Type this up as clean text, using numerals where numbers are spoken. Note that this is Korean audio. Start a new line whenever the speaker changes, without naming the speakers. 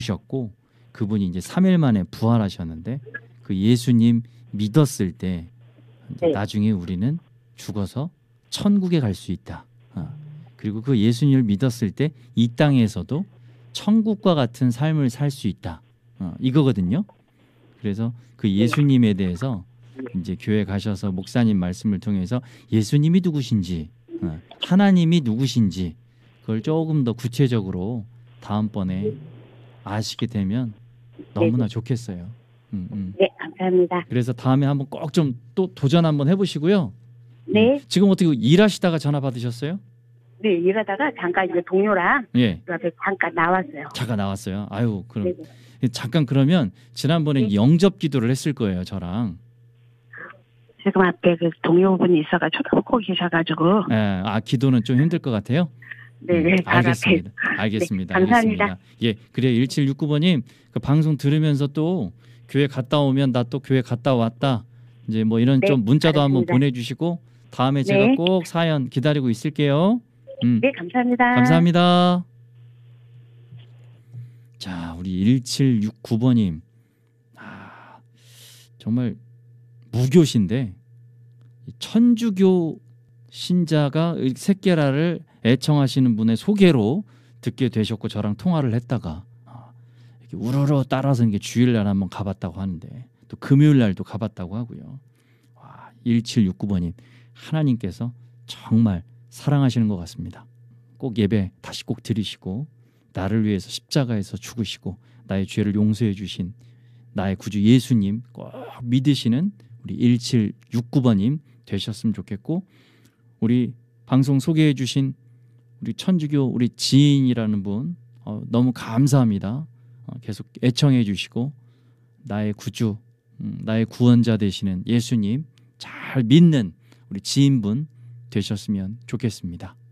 셨고 그분이 이제 3일 만에 부활하셨는데 그 예수님 믿었을 때 이제
네.
나중에 우리는 죽어서 천국에 갈 수 있다. 그리고 그 예수님을 믿었을 때 이 땅에서도 천국과 같은 삶을 살 수 있다. 이거거든요. 그래서 그 예수님에 대해서 이제 교회 가셔서 목사님 말씀을 통해서 예수님이 누구신지, 하나님이 누구신지 그걸 조금 더 구체적으로 다음번에 아시게 되면 너무나 좋겠어요.
네, 감사합니다.
그래서 다음에 한번 꼭 좀 또 도전 한번 해보시고요.
네.
지금 어떻게 일하시다가 전화 받으셨어요?
네, 일하다가 잠깐 이제 동료랑
예.
그 앞에 잠깐 나왔어요.
잠깐 나왔어요. 아유, 그럼
네네.
잠깐 그러면 지난번에
네.
영접 기도를 했을 거예요, 저랑.
지금 앞에 그 동료분이 있어가지고 하고 계셔가지고.
예, 기도는 좀 힘들 것 같아요.
네, 바로
알겠습니다.
앞에.
알겠습니다.
네, 감사합니다.
알겠습니다. 예, 그래 1769번님 그 방송 들으면서 또 교회 갔다 오면 나 또 교회 갔다 왔다. 이제 뭐 이런
네,
좀 문자도 한번
알겠습니다.
보내주시고 다음에 제가
네.
꼭 사연 기다리고 있을게요.
네, 감사합니다.
감사합니다. 자, 우리 1769번님. 정말 무교신데 천주교 신자가 새끼라를 애청하시는 분의 소개로 듣게 되셨고 저랑 통화를 했다가 이렇게 우르르 따라서 이게 주일날 한번 가봤다고 하는데 또 금요일날도 가봤다고 하고요. 1769번님 하나님께서 정말 사랑하시는 것 같습니다. 꼭 예배 다시 꼭 드리시고 나를 위해서 십자가에서 죽으시고 나의 죄를 용서해 주신 나의 구주 예수님 꼭 믿으시는 우리 1769번님 되셨으면 좋겠고 우리 방송 소개해 주신 우리 천주교 우리 지인이라는 분 너무 감사합니다. 계속 애청해 주시고 나의 구주 나의 구원자 되시는 예수님 잘 믿는 우리 지인분 되셨으면 좋겠습니다.